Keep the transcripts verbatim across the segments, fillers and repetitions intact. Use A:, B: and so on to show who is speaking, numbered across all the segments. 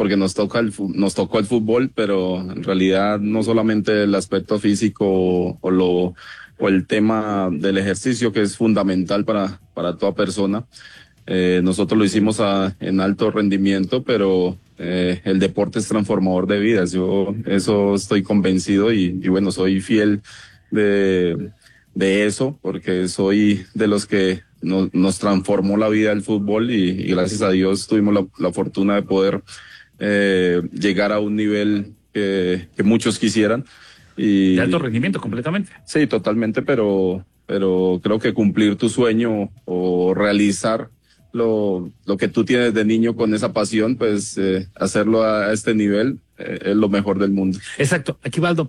A: porque nos toca el, nos tocó el fútbol, pero en realidad no solamente el aspecto físico o, o lo, o el tema del ejercicio, que es fundamental para, para toda persona. Eh, nosotros lo hicimos a, en alto rendimiento, pero eh, el deporte es transformador de vidas. Yo eso estoy convencido y, y bueno, soy fiel de, de eso, porque soy de los que nos, nos transformó la vida el fútbol y, y gracias a Dios tuvimos la, la fortuna de poder eh, llegar a un nivel que, que muchos quisieran. Y,
B: de alto rendimiento completamente.
A: Sí, totalmente, pero, pero creo que cumplir tu sueño o realizar Lo, lo que tú tienes de niño con esa pasión, pues eh, hacerlo a, a este nivel eh, es lo mejor del mundo.
B: Exacto. Aquivaldo,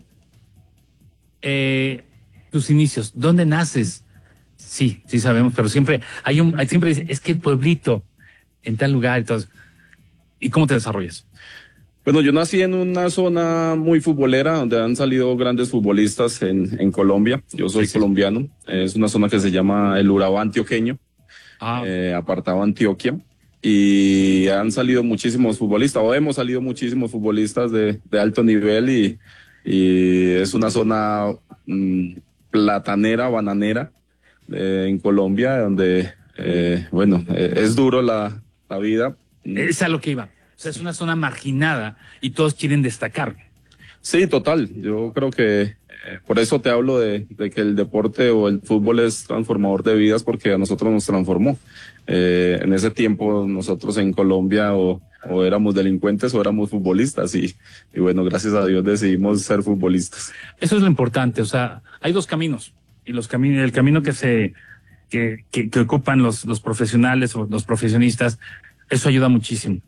B: eh, tus inicios, ¿dónde naces? Sí, sí sabemos, pero siempre hay un, hay, siempre dice, es que el pueblito, en tal lugar, entonces, ¿y cómo te desarrollas?
A: Bueno, yo nací en una zona muy futbolera donde han salido grandes futbolistas en, en Colombia. Yo soy
B: Sí, sí.
A: colombiano. Es una zona que se llama el Urabá antioqueño.
B: Ah,
A: Eh, apartado Antioquia, y han salido muchísimos futbolistas, o hemos salido muchísimos futbolistas de, de alto nivel, y, y es una zona mmm, platanera, bananera eh, en Colombia, donde, eh, bueno, eh, es duro la, la vida.
B: es a lo que iba. O sea, es una zona marginada y todos quieren destacar.
A: Sí, total. Yo creo que eh, por eso te hablo de, de que el deporte o el fútbol es transformador de vidas, porque a nosotros nos transformó. Eh, en ese tiempo nosotros en Colombia o, o éramos delincuentes o éramos futbolistas y, y bueno, gracias a Dios decidimos ser futbolistas.
B: Eso es lo importante. O sea, hay dos caminos y los caminos, el camino que se que, que, que ocupan los, los profesionales o los profesionistas, eso ayuda muchísimo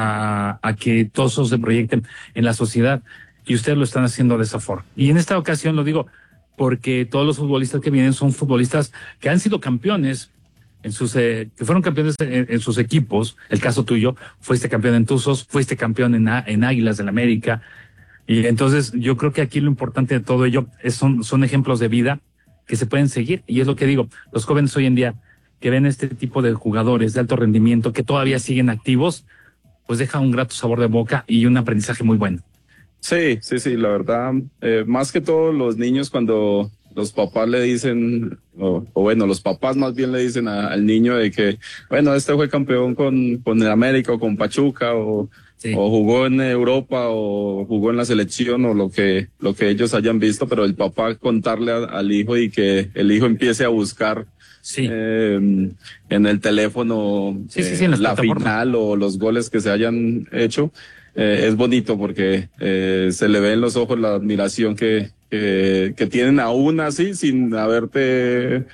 B: a, a que todos esos se proyecten en la sociedad. Y ustedes lo están haciendo de esa forma. Y en esta ocasión lo digo porque todos los futbolistas que vienen son futbolistas que han sido campeones en sus, eh, que fueron campeones en, en sus equipos. El caso tuyo, fuiste campeón en Tuzos, fuiste campeón en, en Águilas del América. Y entonces yo creo que aquí lo importante de todo ello es, son, son ejemplos de vida que se pueden seguir. Y es lo que digo, los jóvenes hoy en día que ven este tipo de jugadores de alto rendimiento que todavía siguen activos, pues deja un grato sabor de boca y un aprendizaje muy bueno.
A: Sí, sí, sí, la verdad, eh, más que todo los niños cuando los papás le dicen, o, o bueno, los papás más bien le dicen a, al niño de que, bueno, este fue campeón con, con el América o con Pachuca, o, sí. o jugó en Europa o jugó en la selección, o lo que, lo que ellos hayan visto, pero el papá contarle a, al hijo y que el hijo empiece a buscar sí. eh, en el teléfono
B: sí, sí,
A: eh,
B: sí, en
A: la final o los goles que se hayan hecho. Eh, es bonito porque eh, se le ve en los ojos la admiración que, que, que tienen aún así sin haberte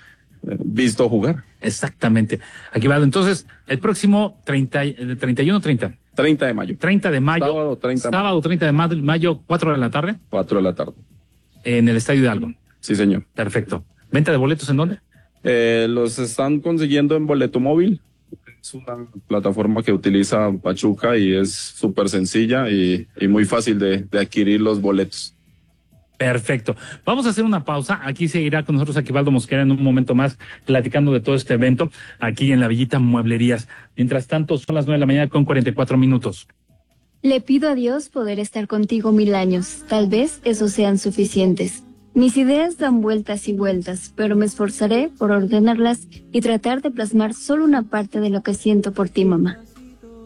A: visto jugar.
B: Exactamente. Aquí va. Entonces, el próximo treinta, treinta y uno, treinta.
A: treinta de mayo.
B: treinta de mayo.
A: Sábado treinta.
B: Sábado treinta de mayo, cuatro de la tarde.
A: cuatro de la tarde.
B: En el Estadio Hidalgo.
A: Sí, señor.
B: Perfecto. ¿Venta de boletos en dónde?
A: Eh, los están consiguiendo en Boleto Móvil. Es una plataforma que utiliza Pachuca y es súper sencilla y, y muy fácil de, de adquirir los boletos.
B: Perfecto. Vamos a hacer una pausa. Aquí seguirá con nosotros Aquivaldo Mosquera en un momento más platicando de todo este evento aquí en la Villita Mueblerías. Mientras tanto, son las nueve de la mañana con cuarenta y cuatro minutos.
C: Le pido a Dios poder estar contigo mil años. Tal vez esos sean suficientes. Mis ideas dan vueltas y vueltas, pero me esforzaré por ordenarlas y tratar de plasmar solo una parte de lo que siento por ti, mamá.